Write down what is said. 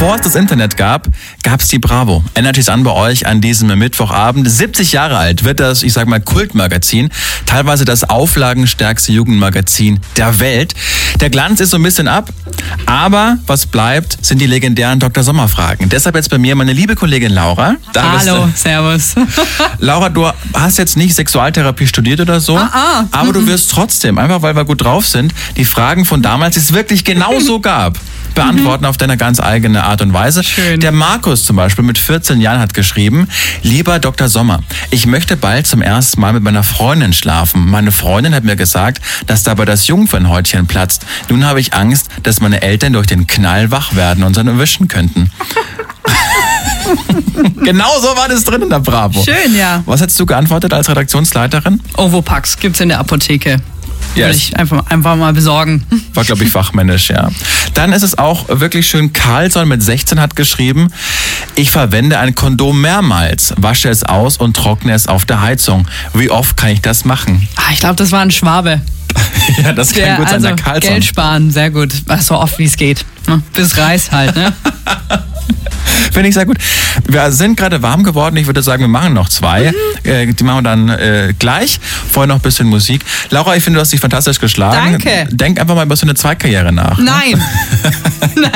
Bevor es das Internet gab, gab es die Bravo. Energy an bei euch an diesem Mittwochabend. 70 Jahre alt wird das, ich sag mal, Kultmagazin. Teilweise das auflagenstärkste Jugendmagazin der Welt. Der Glanz ist so ein bisschen ab, aber was bleibt, sind die legendären Dr. Sommer-Fragen. Deshalb jetzt bei mir meine liebe Kollegin Laura. Hallo, servus. Laura, du hast jetzt nicht Sexualtherapie studiert oder so, aber du wirst trotzdem, einfach weil wir gut drauf sind, die Fragen von damals, die es wirklich genauso gab, beantworten auf deine ganz eigene Art und Weise. Schön. Der Markus zum Beispiel mit 14 Jahren hat geschrieben: Lieber Dr. Sommer, ich möchte bald zum ersten Mal mit meiner Freundin schlafen. Meine Freundin hat mir gesagt, dass dabei das Jungfernhäutchen platzt. Nun habe ich Angst, dass meine Eltern durch den Knall wach werden und uns dann erwischen könnten. Genau so war das drin in der Bravo. Schön, ja. Was hättest du geantwortet als Redaktionsleiterin? Ovopax gibt's in der Apotheke. Ja, Würde ich einfach mal besorgen. war, glaube ich, fachmännisch, ja. Dann ist es auch wirklich schön, Carlson mit 16 hat geschrieben: Ich verwende ein Kondom mehrmals, wasche es aus und trockne es auf der Heizung. Wie oft kann ich das machen? Ich glaube, das war ein Schwabe. Ja, das kann gut sein, der Carlson. Geld sparen, sehr gut. So oft wie es geht. Bis Reis halt, ne? Finde ich sehr gut. Wir sind gerade warm geworden. Ich würde sagen, wir machen noch zwei. Die machen wir dann gleich. Vorher noch ein bisschen Musik. Laura, ich finde, du hast dich fantastisch geschlagen. Danke. Denk einfach mal über so eine Zweitkarriere nach. Nein. Nein.